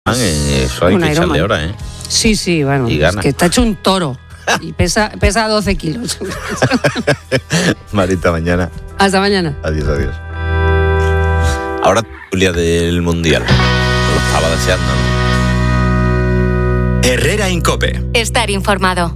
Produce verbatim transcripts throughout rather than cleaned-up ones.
Eso hay un que echarle Ironman. ahora, ¿eh? Sí, sí, bueno, Y es gana. que está hecho un toro y pesa, pesa doce kilos. Marita, mañana. Hasta mañana. Adiós, adiós. Ahora, Julia del Mundial. Lo estaba deseando, ¿no? Herrera en COPE. Estar informado.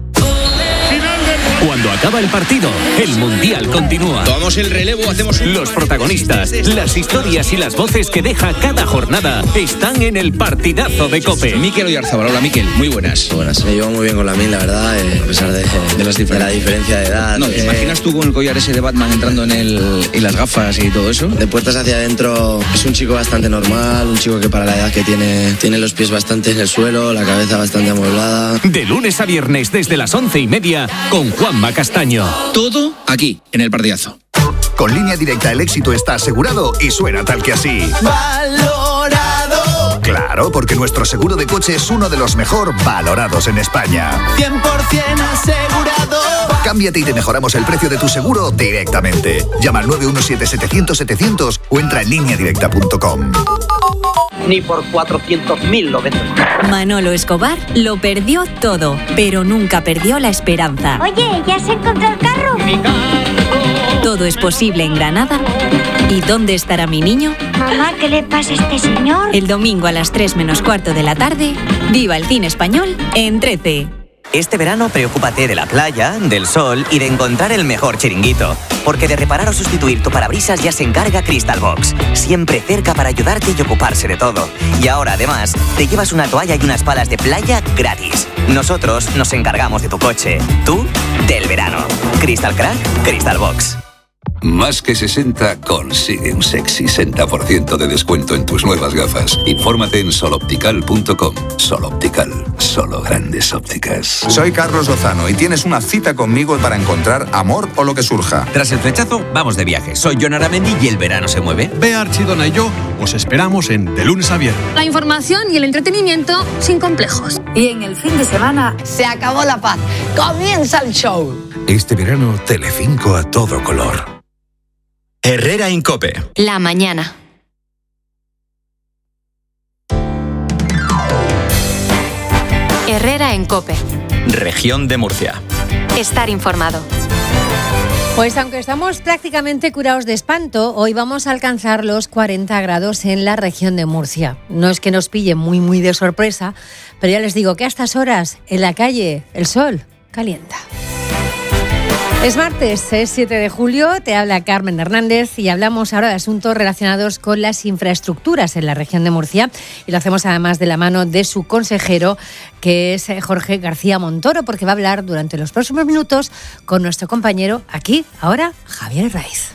Cuando acaba el partido, el Mundial continúa. Tomamos el relevo, hacemos un... Los protagonistas, las historias y las voces que deja cada jornada están en el partidazo de COPE. Mikel Oyarzabal, hola Mikel, muy buenas. Buenas, me llevo muy bien con la Min, la verdad, eh, a pesar de, de, las de la diferencia de edad. No, ¿te eh, imaginas tú con el collar ese de Batman entrando en el y las gafas y todo eso? De puertas hacia adentro es un chico bastante normal, un chico que para la edad que tiene, tiene los pies bastante en el suelo, la cabeza bastante amueblada. De lunes a viernes desde las once y media con Juanma Castaño. Todo aquí, en el partidazo. Con Línea Directa el éxito está asegurado y suena tal que así. ¡Valorado! Claro, porque nuestro seguro de coche es uno de los mejor valorados en España. cien por ciento asegurado. Cámbiate y te mejoramos el precio de tu seguro directamente. Llama al nueve uno siete setecientos setecientos o entra en línea directa punto com. Ni por cuatrocientos mil lo vendo. Manolo Escobar lo perdió todo, pero nunca perdió la esperanza. Oye, ¿ya se encontró el carro? Mi carro. Todo es posible en Granada. ¿Y dónde estará mi niño? Mamá, ¿qué le pasa a este señor? El domingo a las tres menos cuarto de la tarde, viva el cine español en trece. Este verano preocúpate de la playa, del sol y de encontrar el mejor chiringuito. Porque de reparar o sustituir tu parabrisas ya se encarga Crystal Box. Siempre cerca para ayudarte y ocuparse de todo. Y ahora, además, te llevas una toalla y unas palas de playa gratis. Nosotros nos encargamos de tu coche. Tú, del verano. Crystal Crack, Crystal Box. Más que sesenta consigue un sexy sesenta por ciento de descuento en tus nuevas gafas. Infórmate en sol optical punto com. Sol Optical, solo grandes ópticas. Soy Carlos Lozano y tienes una cita conmigo para encontrar amor o lo que surja. Tras el flechazo, vamos de viaje. Soy Jon Aramendi y el verano se mueve. Bea Archidona y yo os esperamos en De Lunes a Viernes. La información y el entretenimiento sin complejos. Y en el fin de semana se acabó la paz. Comienza el show. Este verano, Telecinco a todo color. Herrera en COPE. La mañana. Herrera en COPE. Región de Murcia. Estar informado. Pues aunque estamos prácticamente curados de espanto, hoy vamos a alcanzar los cuarenta grados en la región de Murcia. No es que nos pille muy muy de sorpresa, pero ya les digo que a estas horas en la calle el sol calienta. Es martes, es siete de julio, te habla Carmen Hernández y hablamos ahora de asuntos relacionados con las infraestructuras en la región de Murcia y lo hacemos además de la mano de su consejero, que es Jorge García Montoro, porque va a hablar durante los próximos minutos con nuestro compañero aquí, ahora, Javier Raiz.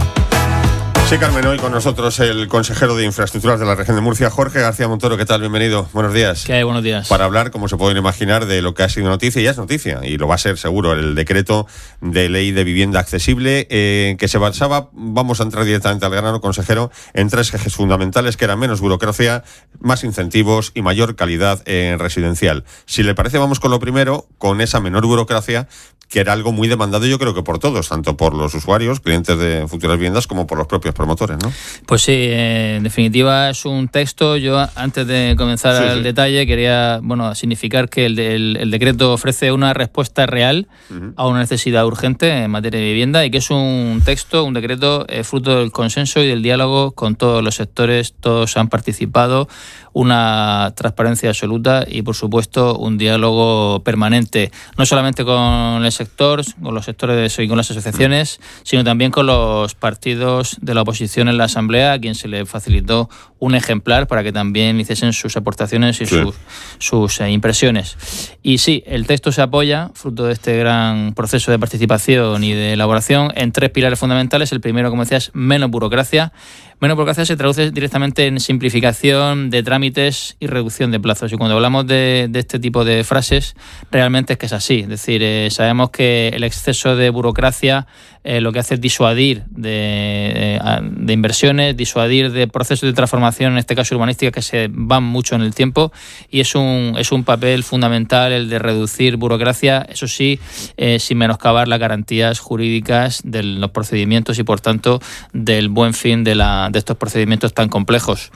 Sí, Carmen, hoy con nosotros el consejero de Infraestructuras de la región de Murcia, Jorge García Montoro. ¿Qué tal? Bienvenido. Buenos días. ¿Qué hay? Buenos días. Para hablar, como se pueden imaginar, de lo que ha sido noticia, y ya es noticia, y lo va a ser seguro, el decreto de ley de vivienda accesible, eh, que se basaba, vamos a entrar directamente al grano, consejero, en tres ejes fundamentales, que eran menos burocracia, más incentivos y mayor calidad eh, residencial. Si le parece, vamos con lo primero, con esa menor burocracia, que era algo muy demandado, yo creo que por todos, tanto por los usuarios, clientes de futuras viviendas, como por los propios promotores, ¿no? Pues sí, eh, en definitiva es un texto. Yo, antes de comenzar sí, el sí. detalle, quería bueno significar que el, el, el decreto ofrece una respuesta real uh-huh. a una necesidad urgente en materia de vivienda y que es un texto, un decreto eh, fruto del consenso y del diálogo con todos los sectores. Todos han participado, una transparencia absoluta y, por supuesto, un diálogo permanente, no solamente con el sector, con los sectores y con las asociaciones, sino también con los partidos de la oposición en la Asamblea, a quien se le facilitó un ejemplar para que también hiciesen sus aportaciones y sí. sus, sus eh, impresiones. Y sí, el texto se apoya, fruto de este gran proceso de participación y de elaboración, en tres pilares fundamentales. El primero, como decías, menos burocracia. Menos burocracia se traduce directamente en simplificación de trámites y reducción de plazos. Y cuando hablamos de, de este tipo de frases, realmente es que es así. Es decir, eh, sabemos que el exceso de burocracia eh, lo que hace es disuadir de, de, de inversiones, disuadir de procesos de transformación, en este caso urbanística, que se van mucho en el tiempo, y es un, es un papel fundamental el de reducir burocracia, eso sí, eh, sin menoscabar las garantías jurídicas de los procedimientos y, por tanto, del buen fin de la esta, de estos procedimientos tan complejos.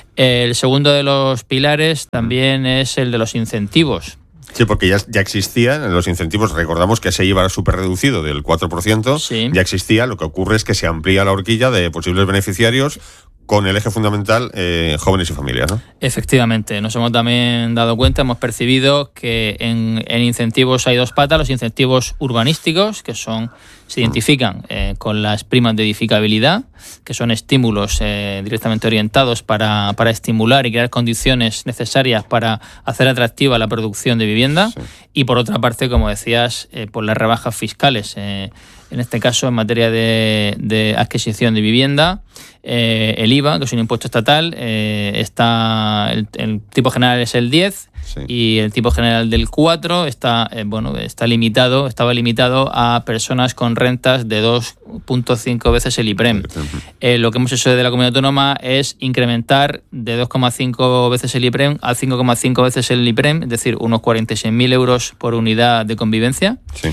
El segundo de los pilares también es el de los incentivos. Sí, porque ya, ya existían los incentivos, recordamos que ese I V A súper reducido del cuatro por ciento, sí. Ya existía, lo que ocurre es que se amplía la horquilla de posibles beneficiarios con el eje fundamental eh, jóvenes y familias, ¿no? Efectivamente, nos hemos también dado cuenta, hemos percibido que en, en incentivos hay dos patas, los incentivos urbanísticos, que son se identifican eh, con las primas de edificabilidad, que son estímulos eh, directamente orientados para, para estimular y crear condiciones necesarias para hacer atractiva la producción de vivienda, sí. Y por otra parte, como decías, eh, por las rebajas fiscales, eh, en este caso en materia de, de adquisición de vivienda, eh, el I V A, que es un impuesto estatal, eh, está el, el tipo general es el diez, sí. Y el tipo general del cuatro está, eh, bueno, está limitado, estaba limitado a personas con rentas de dos punto cinco veces el IPREM. Eh, lo que hemos hecho desde la comunidad autónoma es incrementar de dos coma cinco veces el IPREM a cinco coma cinco veces el IPREM, es decir, unos cuarenta y seis mil euros por unidad de convivencia. Sí.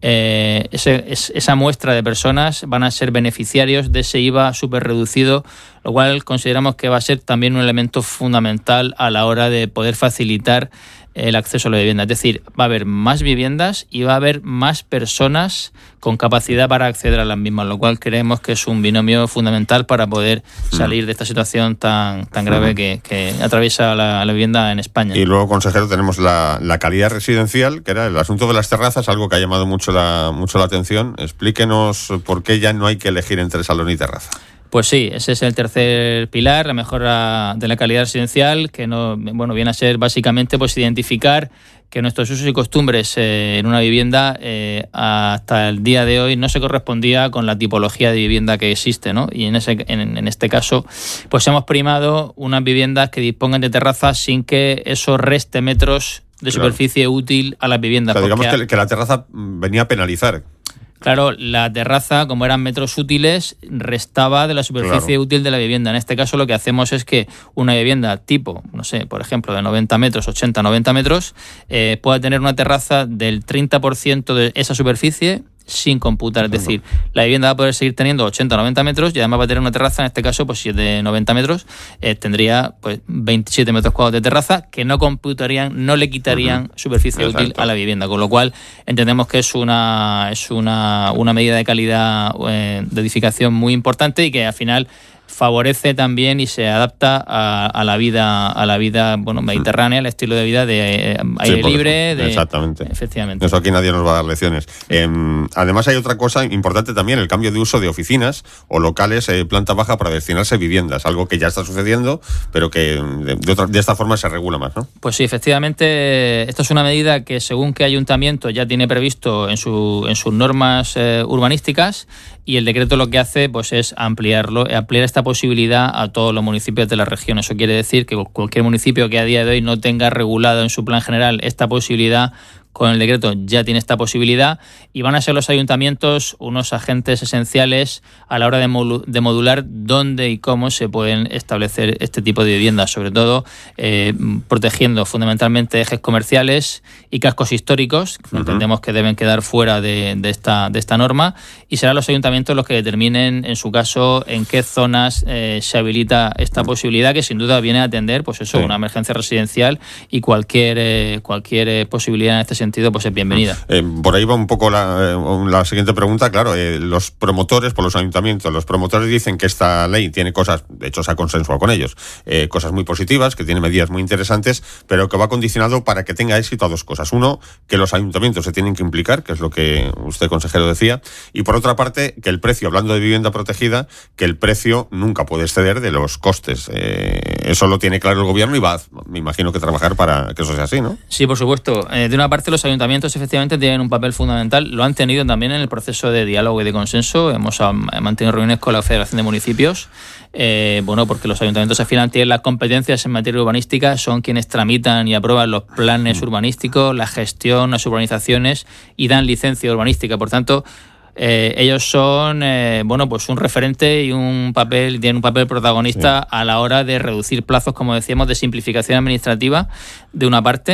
Eh, ese, es, esa muestra de personas van a ser beneficiarios de ese I V A súper reducido, lo cual consideramos que va a ser también un elemento fundamental a la hora de poder facilitar el acceso a la vivienda. Es decir, va a haber más viviendas y va a haber más personas con capacidad para acceder a las mismas, lo cual creemos que es un binomio fundamental para poder salir de esta situación tan, tan grave que, que atraviesa la, la vivienda en España. Y luego, consejero, tenemos la, la calidad residencial, que era el asunto de las terrazas, algo que ha llamado mucho la, mucho la atención. Explíquenos por qué ya no hay que elegir entre salón y terraza. Pues sí, ese es el tercer pilar, la mejora de la calidad residencial, que no, bueno, viene a ser básicamente pues identificar que nuestros usos y costumbres eh, en una vivienda eh, hasta el día de hoy no se correspondía con la tipología de vivienda que existe, ¿no? Y en ese en, en este caso pues hemos primado unas viviendas que dispongan de terrazas sin que eso reste metros de claro. superficie útil a las viviendas. O sea, digamos que, que la terraza venía a penalizar. Claro, la terraza, como eran metros útiles, restaba de la superficie claro. útil de la vivienda. En este caso lo que hacemos es que una vivienda tipo, no sé, por ejemplo, de noventa metros, ochenta, noventa metros, eh, pueda tener una terraza del treinta por ciento de esa superficie sin computar, es decir, la vivienda va a poder seguir teniendo ochenta o noventa metros y además va a tener una terraza, en este caso, pues si es de noventa metros, eh, tendría pues veintisiete metros cuadrados de terraza que no computarían, no le quitarían uh-huh. superficie Exacto. útil a la vivienda, con lo cual entendemos que es una es una, una medida de calidad eh, de edificación muy importante y que al final favorece también y se adapta a, a la vida a la vida bueno mediterránea, al estilo de vida de eh, aire sí, libre. De, exactamente. Efectivamente. Eso aquí nadie nos va a dar lecciones. Eh, además hay otra cosa importante también, el cambio de uso de oficinas o locales eh, planta baja para destinarse a viviendas, algo que ya está sucediendo, pero que de, de, otra, de esta forma se regula más, ¿no? Pues sí, efectivamente, esto es una medida que según qué ayuntamiento ya tiene previsto en, su, en sus normas eh, urbanísticas, y el decreto lo que hace pues es ampliarlo, ampliar esta posibilidad a todos los municipios de la región. Eso quiere decir que cualquier municipio que a día de hoy no tenga regulado en su plan general esta posibilidad, con el decreto ya tiene esta posibilidad, y van a ser los ayuntamientos unos agentes esenciales a la hora de, molu- de modular dónde y cómo se pueden establecer este tipo de viviendas, sobre todo eh, protegiendo fundamentalmente ejes comerciales y cascos históricos, que uh-huh. entendemos que deben quedar fuera de, de, esta, de esta norma, y serán los ayuntamientos los que determinen, en su caso, en qué zonas eh, se habilita esta posibilidad, que sin duda viene a atender pues eso, sí. una emergencia residencial, y cualquier, eh, cualquier eh, posibilidad en este sentido sentido, pues es bienvenida. Eh, por ahí va un poco la, eh, la siguiente pregunta. Claro, eh, los promotores, por los ayuntamientos, los promotores dicen que esta ley tiene cosas, de hecho se ha consensuado con ellos, eh, cosas muy positivas, que tiene medidas muy interesantes, pero que va condicionado para que tenga éxito a dos cosas. Uno, que los ayuntamientos se tienen que implicar, que es lo que usted, consejero, decía, y por otra parte, que el precio, hablando de vivienda protegida, que el precio nunca puede exceder de los costes. Eh, eso lo tiene claro el gobierno y va, me imagino, que trabajar para que eso sea así, ¿no? Sí, por supuesto. Eh, de una parte, los ayuntamientos efectivamente tienen un papel fundamental, lo han tenido también en el proceso de diálogo y de consenso. Hemos mantenido reuniones con la Federación de Municipios, eh, bueno, porque los ayuntamientos al final tienen las competencias en materia urbanística, son quienes tramitan y aprueban los planes urbanísticos, la gestión, las urbanizaciones y dan licencia urbanística. Por tanto, Eh, ellos son eh, bueno pues un referente y un papel tienen un papel protagonista sí. a la hora de reducir plazos, como decíamos, de simplificación administrativa de una parte,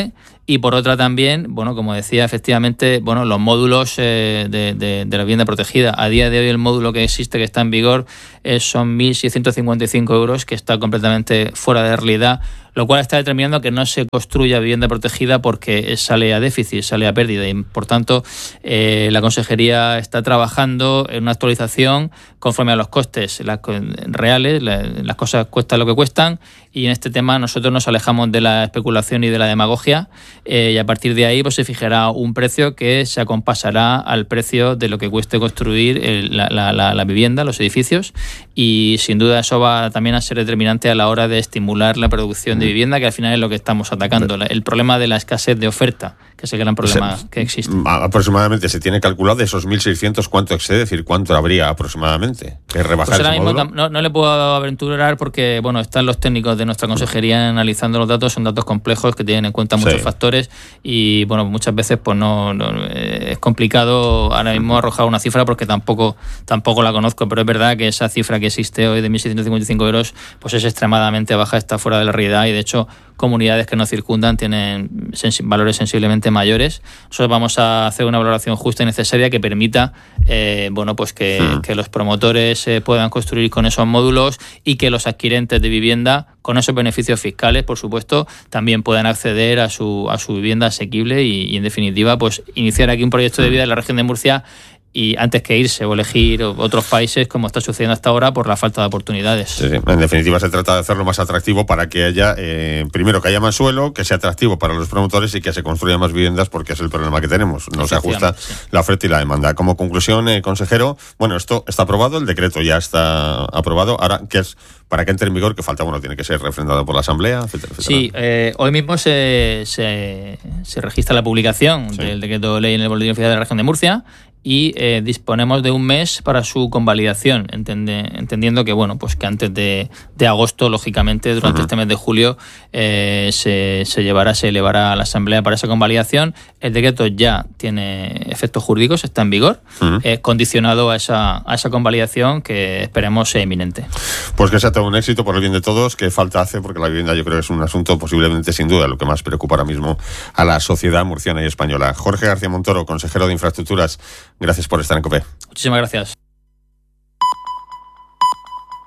y por otra también, bueno, como decía, efectivamente, bueno, los módulos eh, de, de, de la vivienda protegida. A día de hoy el módulo que existe, que está en vigor, eh, son mil seiscientos cincuenta y cinco euros, que está completamente fuera de realidad, lo cual está determinando que no se construya vivienda protegida porque sale a déficit, sale a pérdida, y por tanto eh, la Consejería está trabajando en una actualización conforme a los costes las, reales, la, las cosas cuestan lo que cuestan, y en este tema nosotros nos alejamos de la especulación y de la demagogia, eh, y a partir de ahí pues se fijará un precio que se acompasará al precio de lo que cueste construir el, la, la, la, la vivienda, los edificios, y sin duda eso va también a ser determinante a la hora de estimular la producción de vivienda, que al final es lo que estamos atacando, el problema de la escasez de oferta, que es el gran problema se, que existe. Aproximadamente se tiene calculado de esos mil seiscientos cuánto excede, es decir, cuánto habría aproximadamente que rebajar pues ese mismo módulo. No, no le puedo aventurar porque bueno, están los técnicos de nuestra consejería analizando los datos, son datos complejos que tienen en cuenta muchos sí. factores, y bueno, muchas veces pues no, no es complicado ahora mismo arrojar una cifra porque tampoco tampoco la conozco, pero es verdad que esa cifra que existe hoy de mil seiscientos cincuenta y cinco euros pues es extremadamente baja, está fuera de la realidad, y de hecho comunidades que nos circundan tienen sens- valores sensiblemente mayores. Nosotros vamos a hacer una valoración justa y necesaria que permita eh, bueno, pues que, sí. que los promotores eh, puedan construir con esos módulos, y que los adquirentes de vivienda, con esos beneficios fiscales, por supuesto, también puedan acceder a su, a su vivienda asequible y, y, en definitiva, pues iniciar aquí un proyecto de vida en la región de Murcia, y antes que irse o elegir otros países como está sucediendo hasta ahora por la falta de oportunidades. Sí, sí. En definitiva se trata de hacerlo más atractivo para que haya, eh, primero que haya más suelo, que sea atractivo para los promotores y que se construyan más viviendas, porque es el problema que tenemos, no se ajusta sí. la oferta y la demanda. Como conclusión, eh, consejero, bueno, esto está aprobado, el decreto ya está aprobado, ahora, ¿qué es? Para que entre en vigor, que falta, bueno, tiene que ser refrendado por la Asamblea, etcétera, etcétera. Sí, eh, hoy mismo se, se, se registra la publicación sí. del decreto de ley en el Boletín Oficial de la Región de Murcia, y eh, disponemos de un mes para su convalidación, entende, entendiendo que bueno, pues que antes de, de agosto, lógicamente, durante uh-huh. este mes de julio, eh, se, se llevará, se elevará a la Asamblea para esa convalidación. El decreto ya tiene efectos jurídicos, está en vigor, uh-huh. eh, condicionado a esa, a esa convalidación que esperemos sea inminente. Pues que sea todo un éxito por el bien de todos, que falta hace, porque la vivienda yo creo que es un asunto posiblemente, sin duda, lo que más preocupa ahora mismo a la sociedad murciana y española. Jorge García Montoro, consejero de Infraestructuras, gracias por estar en COPE. Muchísimas gracias.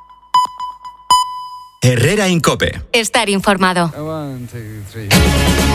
Herrera en COPE. Estar informado.